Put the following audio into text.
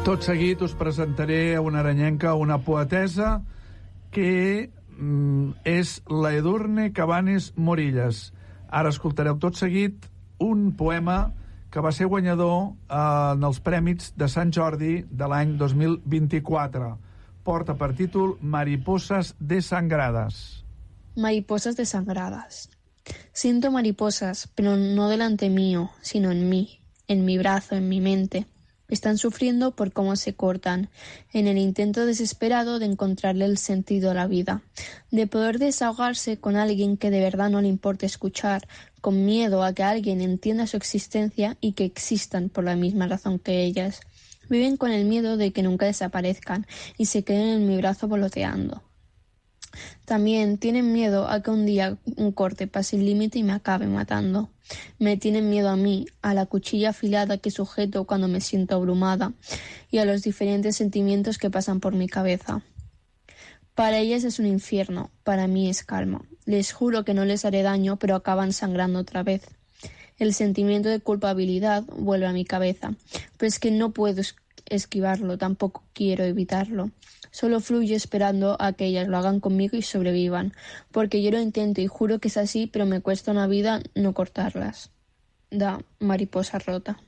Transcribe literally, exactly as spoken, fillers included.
Tot seguit us presentaré una aranyenca, una poetesa, que mm, és la Edurne Cabanes Morillas. Ara escoltareu tot seguit un poema que va ser guanyador eh, en els Prèmits de Sant Jordi de l'any dos mil vint-i-quatre. Porta per títol Mariposas desangradas. Mariposas desangradas. Siento mariposas, pero no delante mío, sino en mí, en mi brazo, en mi mente. Están sufriendo por cómo se cortan, en el intento desesperado de encontrarle el sentido a la vida, de poder desahogarse con alguien que de verdad no le importe escuchar, con miedo a que alguien entienda su existencia y que existan por la misma razón que ellas. Viven con el miedo de que nunca desaparezcan y se queden en mi brazo voloteando. También tienen miedo a que un día un corte pase el límite y me acabe matando. Me tienen miedo a mí, a la cuchilla afilada que sujeto cuando me siento abrumada y a los diferentes sentimientos que pasan por mi cabeza. Para ellas es un infierno, para mí es calma. Les juro que no les haré daño, pero acaban sangrando otra vez. El sentimiento de culpabilidad vuelve a mi cabeza, pero es que no puedo esquivarlo, tampoco quiero evitarlo. Solo fluyo esperando a que ellas lo hagan conmigo y sobrevivan, porque yo lo intento y juro que es así, pero me cuesta una vida no cortarlas. Da mariposa rota.